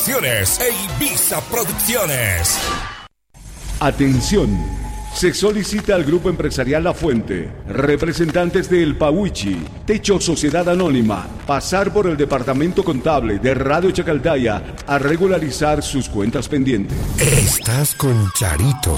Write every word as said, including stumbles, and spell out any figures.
Comunicaciones e Ibiza Producciones. Atención, se solicita al Grupo Empresarial La Fuente, representantes de El Pauichi, Techo Sociedad Anónima, pasar por el Departamento Contable de Radio Chacaltaya a regularizar sus cuentas pendientes. Estás con Charito